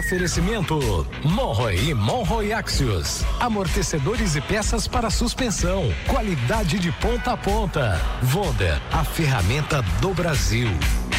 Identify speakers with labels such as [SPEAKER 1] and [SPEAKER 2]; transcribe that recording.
[SPEAKER 1] Oferecimento Monroe e Monroe Axios. Amortecedores e peças para suspensão. Qualidade de ponta a ponta. Wonder, a ferramenta do Brasil.